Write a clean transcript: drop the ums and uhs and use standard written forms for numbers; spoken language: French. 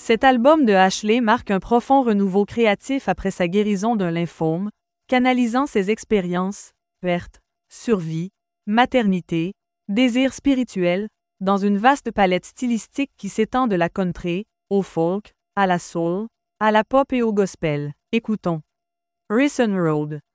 Cet album de Ashley marque un profond renouveau créatif après sa guérison d'un lymphome, canalisant ses expériences, perte, survie, maternité, désir spirituel, dans une vaste palette stylistique qui s'étend de la country, au folk, à la soul, à la pop et au gospel. Écoutons. Rison Road.